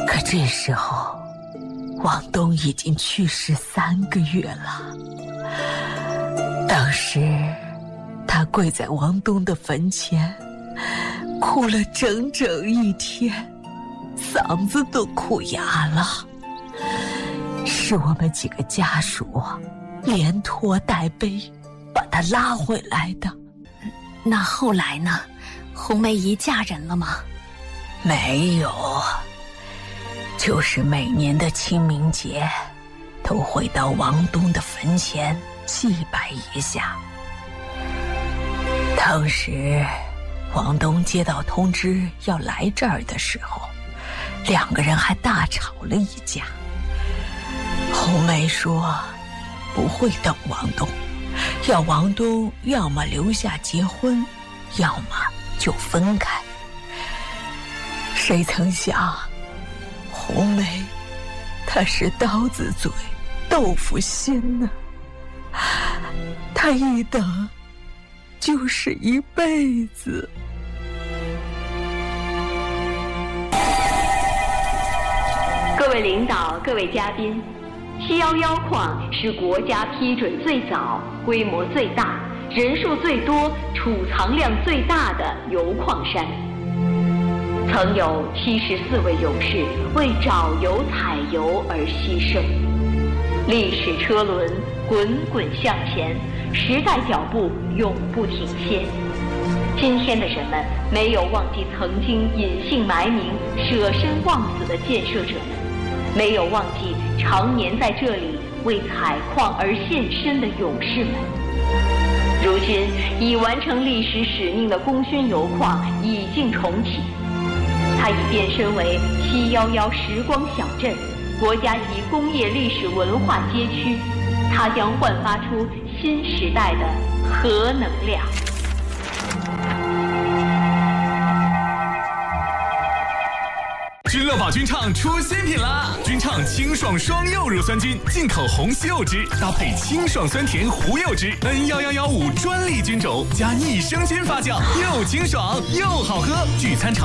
可这时候，王东已经去世3个月了。当时，他跪在王东的坟前，哭了整整1天，嗓子都哭哑了。是我们几个家属连拖带背把他拉回来的。 那后来呢？红梅姨嫁人了吗？ 没有，就是每年的清明节都会到王东的坟前祭拜一下。当时王东接到通知要来这儿的时候，2个人还大吵了一架。红梅说不会等王东，要王东要么留下结婚，要么就分开。谁曾想红梅她是刀子嘴豆腐心呢，她一等就是一辈子。 各位领导，各位嘉宾，711矿是国家批准最早、规模最大、人数最多、储藏量最大的油矿山。曾有74位勇士为找油采油而牺牲。历史车轮滚滚向前，时代脚步永不停歇。今天的人们没有忘记曾经隐姓埋名、舍身忘死的建设者们，没有忘记常年在这里为采矿而献身的勇士们。如今已完成历史使命的功勋油矿已经重启，它已变身为711时光小镇，国家级工业历史文化街区，它将焕发出新时代的核能量。 君乐宝君畅出新品啦！君畅清爽双柚乳酸菌，进口红西柚汁，搭配清爽酸甜胡柚汁，N11115专利菌种，加逆生菌发酵，又清爽又好喝。聚餐场